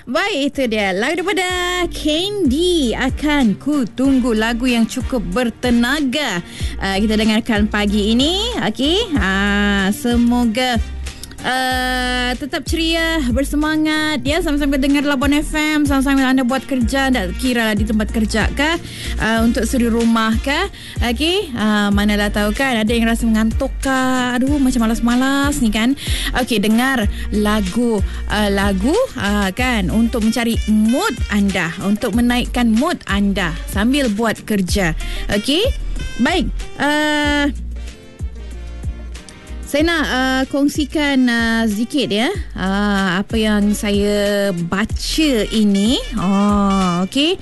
Baik, itu dia lagu daripada Candy, Akan Ku Tunggu, lagu yang cukup bertenaga. Kita dengarkan pagi ini. Okey, semoga tetap ceria, bersemangat ya, sambil-sambil dengar Labuan FM, sambil-sambil anda buat kerja, tak kira lah di tempat kerja kah, untuk suri rumah kah. Okey, manalah tahu kan, ada yang rasa mengantuk kah, aduh macam malas-malas ni kan. Okey, dengar lagu kan, untuk mencari mood anda, untuk menaikkan mood anda sambil buat kerja. Okey, baik. Saya nak kongsikan sikit ya, apa yang saya baca ini. Okey.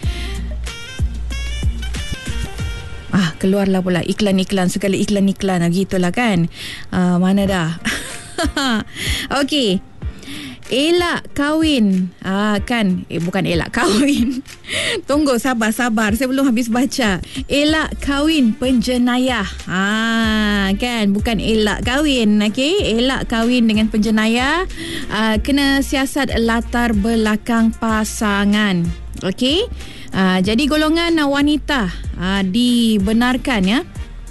Keluarlah pula iklan-iklan, segala iklan-iklan gitulah kan. Mana dah. Okey. Elak kahwin. Bukan elak kahwin. Tunggu, sabar. Saya belum habis baca. Elak kahwin penjenayah. Kan, bukan elak kahwin. Okey, elak kahwin dengan penjenayah. Kena siasat latar belakang pasangan. Okey. Jadi golongan wanita dibenarkan ya.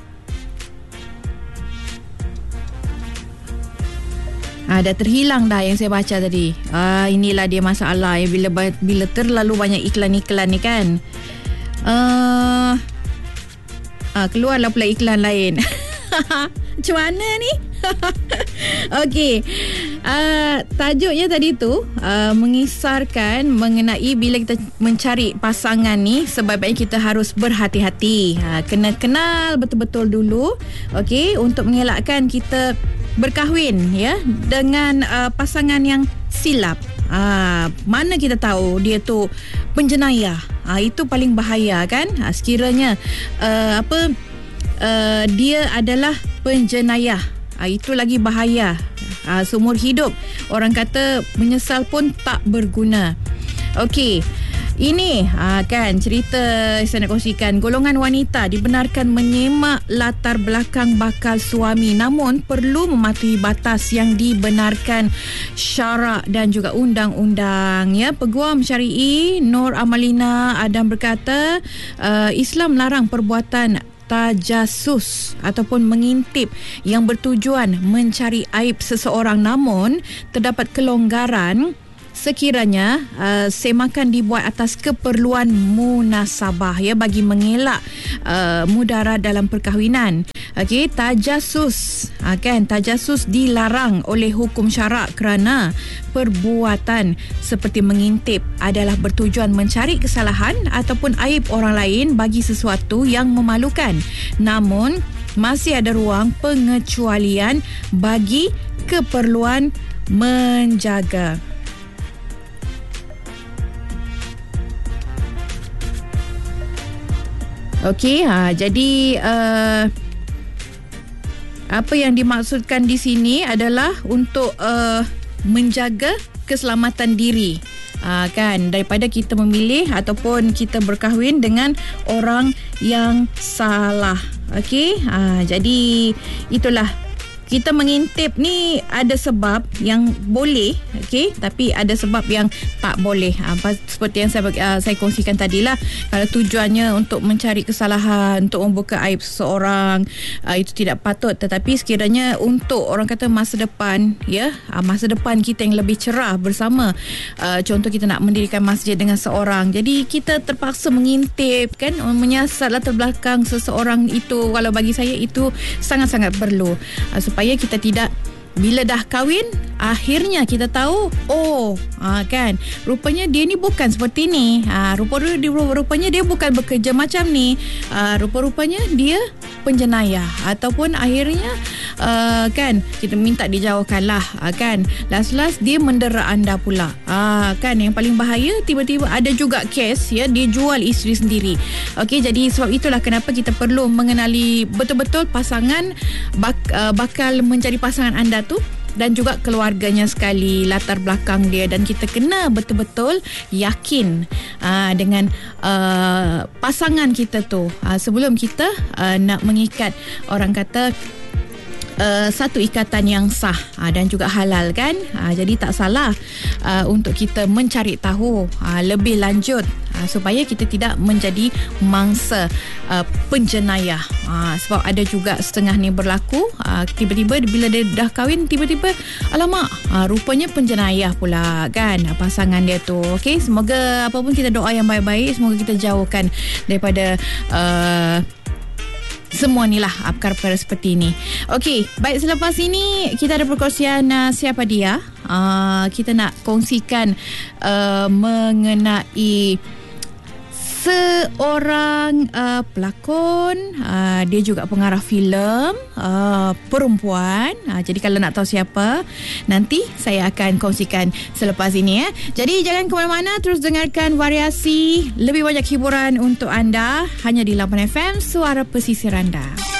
Dah terhilang dah yang saya baca tadi. Inilah dia masalah ya, bila terlalu banyak iklan-iklan ni kan. Keluarlah pula iklan lain. Macam mana ni? Okey. Tajuknya tadi tu mengisarkan mengenai bila kita mencari pasangan ni, sebaiknya kita harus berhati-hati. Kena kenal betul-betul dulu. Okey, untuk mengelakkan kita berkahwin ya dengan pasangan yang silap. Mana kita tahu dia tu penjenayah. Itu paling bahaya kan. Sekiranya dia adalah penjenayah, itu lagi bahaya. Seumur hidup orang kata menyesal pun tak berguna. Okey, ini kan cerita saya nak kongsikan. Golongan wanita dibenarkan menyemak latar belakang bakal suami, namun perlu mematuhi batas yang dibenarkan syarak dan juga undang-undang ya. Peguam Syari'i Nur Amalina Adam berkata, Islam melarang perbuatan tajasus ataupun mengintip yang bertujuan mencari aib seseorang, namun terdapat kelonggaran sekiranya semakan dibuat atas keperluan munasabah ya, bagi mengelak mudarat dalam perkahwinan. Okey, tajasus kan, tajasus dilarang oleh hukum syarak kerana perbuatan seperti mengintip adalah bertujuan mencari kesalahan ataupun aib orang lain bagi sesuatu yang memalukan. Namun masih ada ruang pengecualian bagi keperluan menjaga. Okey, jadi apa yang dimaksudkan di sini adalah untuk menjaga keselamatan diri, kan, daripada kita memilih ataupun kita berkahwin dengan orang yang salah. Okey, jadi itulah. Kita mengintip ni ada sebab yang boleh, okey, tapi ada sebab yang tak boleh. Seperti yang saya kongsikan tadilah, kalau tujuannya untuk mencari kesalahan, untuk membuka aib seseorang, itu tidak patut. Tetapi sekiranya untuk orang kata masa depan ya, masa depan kita yang lebih cerah bersama, contoh kita nak mendirikan masjid dengan seorang, jadi kita terpaksa mengintip kan, menyiasat latar belakang seseorang itu. Kalau bagi saya itu sangat-sangat perlu, supaya kita tidak, bila dah kahwin, akhirnya kita tahu, kan, rupanya dia ni bukan seperti ni, rupanya dia bukan bekerja macam ni, rupa-rupanya dia penjenayah, ataupun akhirnya kan, kita minta dijauhkan lah, kan, last dia mendera anda pula, kan. Yang paling bahaya, tiba-tiba ada juga kes ya, dia jual isteri sendiri. Okey, jadi sebab itulah kenapa kita perlu mengenali betul-betul pasangan bakal mencari pasangan anda tu, dan juga keluarganya sekali, latar belakang dia, dan kita kena betul-betul yakin dengan pasangan kita tu sebelum kita nak mengikat, orang kata satu ikatan yang sah dan juga halal kan. Jadi tak salah untuk kita mencari tahu lebih lanjut supaya kita tidak menjadi mangsa penjenayah. Sebab ada juga setengah ni berlaku, tiba-tiba bila dia dah kahwin, tiba-tiba alamak, rupanya penjenayah pula kan pasangan dia tu. Okey, semoga apa pun kita doa yang baik-baik, semoga kita jauhkan daripada semua ni lah perkara-perkara seperti ni. Okey, baik, selepas ini kita ada perkongsian siapa dia. Kita nak kongsikan mengenai seorang pelakon, dia juga pengarah filem, perempuan. Jadi kalau nak tahu siapa, nanti saya akan kongsikan selepas ini. Jadi jangan ke mana-mana, terus dengarkan Variasi, lebih banyak hiburan untuk anda hanya di Lapan FM, suara pesisir anda.